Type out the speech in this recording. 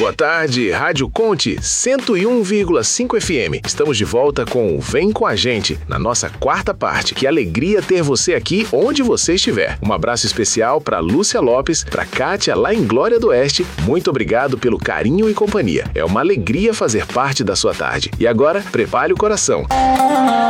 Boa tarde, Rádio Conte 101,5 FM. Estamos de volta com o Vem com a Gente, na nossa quarta parte. Que alegria ter você aqui onde você estiver. Um abraço especial para Lúcia Lopes, para Kátia lá em Glória do Oeste. Muito obrigado pelo carinho e companhia. É uma alegria fazer parte da sua tarde. E agora, prepare o coração.